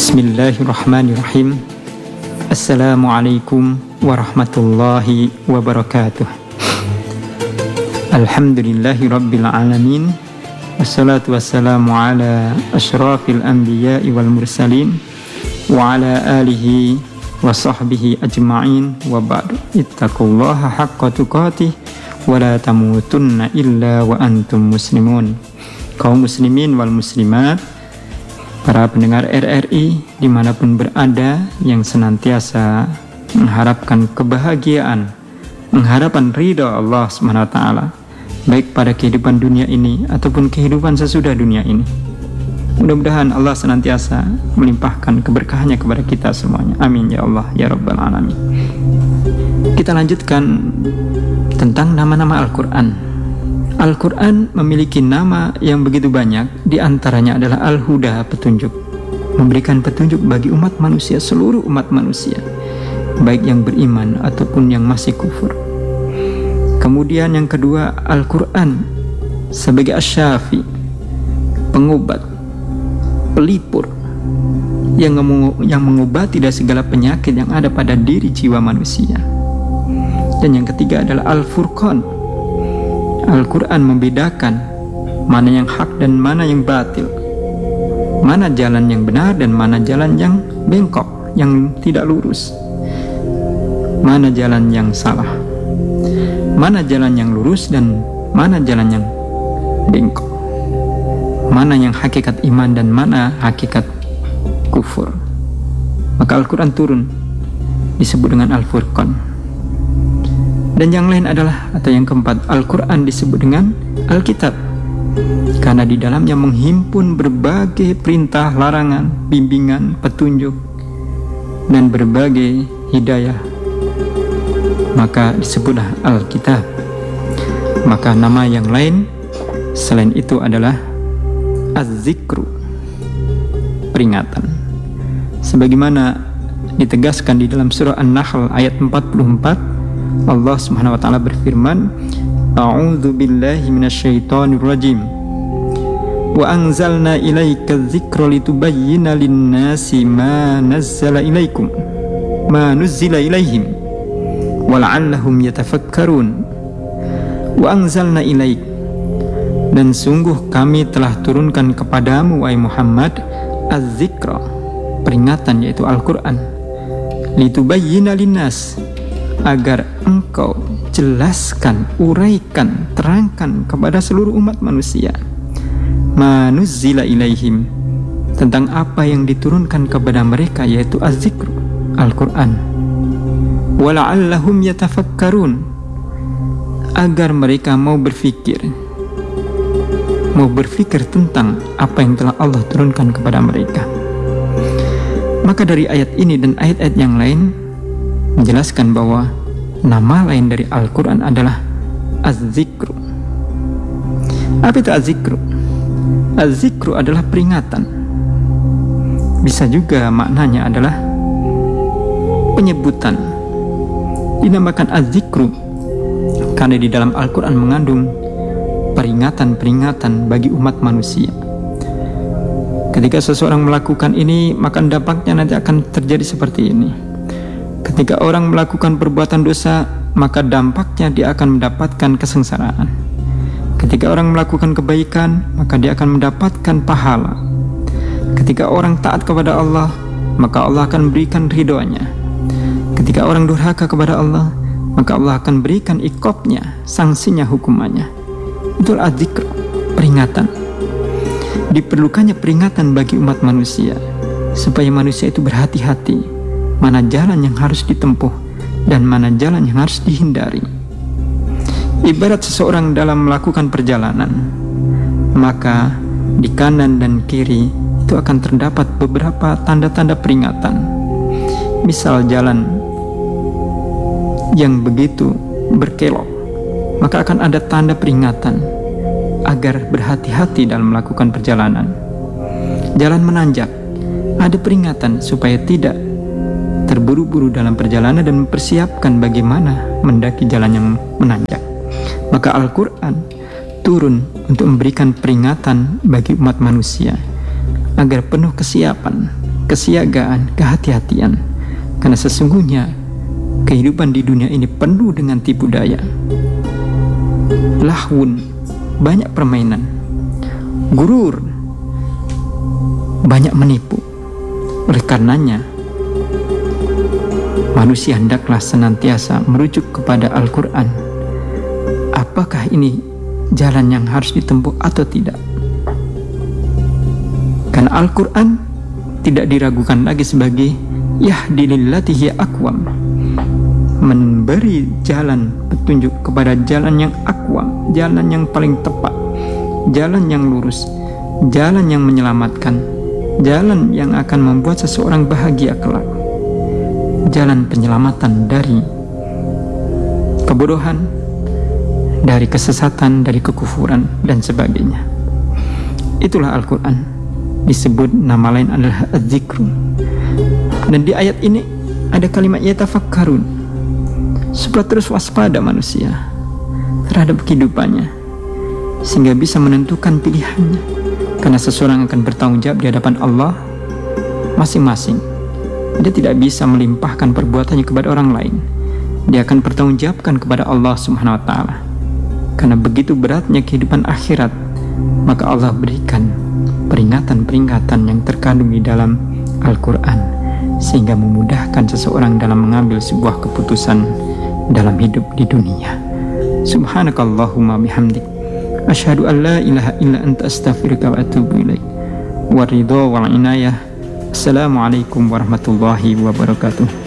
Bismillahirrahmanirrahim. Assalamualaikum warahmatullahi wabarakatuh. Alhamdulillahi rabbil alamin. Wassalatu wassalamu ala asyrafil anbiya'i wal mursalin wa ala alihi wa sahbihi ajma'in wa ba'du. Ittaqullaha haqqa tuqatih wa la tamutunna illa wa antum muslimun. Kaum muslimin wal muslimat, para pendengar RRI dimanapun berada yang senantiasa mengharapkan kebahagiaan, mengharapkan ridha Allah SWT, baik pada kehidupan dunia ini ataupun kehidupan sesudah dunia ini. Mudah-mudahan Allah senantiasa melimpahkan keberkahannya kepada kita semuanya. Amin ya Allah ya Rabbal Alamin. Kita lanjutkan tentang nama-nama Al-Quran. Al-Quran memiliki nama yang begitu banyak, diantaranya adalah Al-Huda, petunjuk, memberikan petunjuk bagi umat manusia, seluruh umat manusia, baik yang beriman ataupun yang masih kufur. Kemudian yang kedua, Al-Quran sebagai asy-syafi, pengobat, pelipur, yang mengobati dari segala penyakit yang ada pada diri jiwa manusia. Dan yang ketiga adalah Al-Furqan. Al-Quran membedakan mana yang hak dan mana yang batil, mana jalan yang benar dan mana jalan yang bengkok, yang tidak lurus, mana jalan yang salah, mana jalan yang lurus dan mana jalan yang bengkok, mana yang hakikat iman dan mana hakikat kufur. Maka Al-Quran turun disebut dengan Al-Furqan. Dan yang lain adalah, atau yang keempat, Al-Quran disebut dengan Alkitab, karena di dalamnya menghimpun berbagai perintah, larangan, bimbingan, petunjuk, dan berbagai hidayah. Maka disebutlah Alkitab. Maka nama yang lain selain itu adalah Az-Zikru, peringatan. Sebagaimana ditegaskan di dalam surah An-Nahl ayat 44, Allah Subhanahu wa taala berfirman, A'udzu billahi minasyaitonir rajim. Wa anzalna ilaika dzikra litubayyana lin-nasi ma nazzala ilaikum ma nuzzila ilaihim wa la'allahum yatafakkarun. Wa anzalna ilaik, dan sungguh kami telah turunkan kepadamu wahai Muhammad az-dzikra, peringatan, yaitu Al-Qur'an, litubayyana lin-nas, agar engkau jelaskan, uraikan, terangkan kepada seluruh umat manusia manuzzila ilaihim, tentang apa yang diturunkan kepada mereka, yaitu az-zikr, Al-Quran, wala'allahum yatafakkarun, agar mereka mau berfikir tentang apa yang telah Allah turunkan kepada mereka. Maka dari ayat ini dan ayat-ayat yang lain menjelaskan bahwa nama lain dari Al-Quran adalah Az-Zikru. Apa itu Az-Zikru? Az-Zikru adalah peringatan. Bisa juga maknanya adalah penyebutan. Dinamakan Az-Zikru karena di dalam Al-Quran mengandung peringatan-peringatan bagi umat manusia. Ketika seseorang melakukan ini, maka dampaknya nanti akan terjadi seperti ini. Ketika orang melakukan perbuatan dosa, maka dampaknya dia akan mendapatkan kesengsaraan. Ketika orang melakukan kebaikan, maka dia akan mendapatkan pahala. Ketika orang taat kepada Allah, maka Allah akan berikan ridhonya. Ketika orang durhaka kepada Allah, maka Allah akan berikan iqabnya, sanksinya, hukumannya. Itulah az-zikr, peringatan. Diperlukannya peringatan bagi umat manusia, supaya manusia itu berhati-hati mana jalan yang harus ditempuh dan mana jalan yang harus dihindari. Ibarat seseorang dalam melakukan perjalanan, maka di kanan dan kiri itu akan terdapat beberapa tanda-tanda peringatan. Misal jalan yang begitu berkelok, maka akan ada tanda peringatan agar berhati-hati dalam melakukan perjalanan. Jalan menanjak, ada peringatan supaya tidak terburu-buru dalam perjalanan dan mempersiapkan bagaimana mendaki jalan yang menanjak. Maka Al-Quran turun untuk memberikan peringatan bagi umat manusia agar penuh kesiapan, kesiagaan, kehati-hatian. Karena sesungguhnya kehidupan di dunia ini penuh dengan tipu daya, lahwun, banyak permainan, gurur, banyak menipu. Oleh karenanya, manusia hendaklah senantiasa merujuk kepada Al-Quran. Apakah ini jalan yang harus ditempuh atau tidak? Karena Al-Quran tidak diragukan lagi sebagai yahdi lillati hiya aqwam, memberi jalan petunjuk kepada jalan yang aqwam, jalan yang paling tepat, jalan yang lurus, jalan yang menyelamatkan, jalan yang akan membuat seseorang bahagia kelak, jalan penyelamatan dari kebodohan, dari kesesatan, dari kekufuran, dan sebagainya. Itulah Al-Quran. Disebut nama lain adalah Az-Zikru. Dan di ayat ini ada kalimat yatafakkarun, supaya terus waspada manusia terhadap kehidupannya, sehingga bisa menentukan pilihannya. Karena seseorang akan bertanggung jawab di hadapan Allah masing-masing. Dia tidak bisa melimpahkan perbuatannya kepada orang lain. Dia akan bertanggung jawabkan kepada Allah Subhanahu wa Ta'ala. Karena begitu beratnya kehidupan akhirat, maka Allah berikan peringatan-peringatan yang terkandung di dalam Al-Quran, sehingga memudahkan seseorang dalam mengambil sebuah keputusan dalam hidup di dunia. Subhanakallahumma bihamdik, asyhadu an la ilaha illa anta astaghfiruka wa atubu ilaik. Waridho wal inayah. Assalamualaikum warahmatullahi wabarakatuh.